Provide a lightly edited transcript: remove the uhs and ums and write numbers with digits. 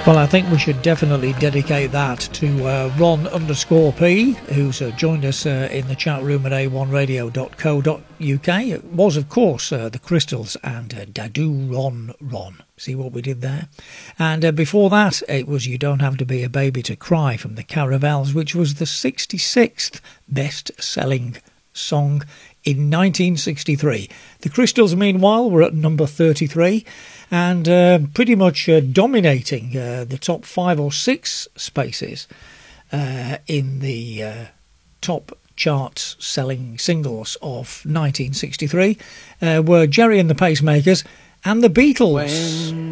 Well, I think we should definitely dedicate that to Ron_P, who's joined us in the chat room at a1radio.co.uk. It was, of course, the Crystals and Dadu Ron Ron. See what we did there? And before that, it was You Don't Have to Be a Baby to Cry from the Caravels, which was the 66th best-selling song in 1963. The Crystals, meanwhile, were at number 33 and pretty much dominating the top 5 or 6 spaces in the top charts selling singles of 1963 were Gerry and the Pacemakers and the Beatles.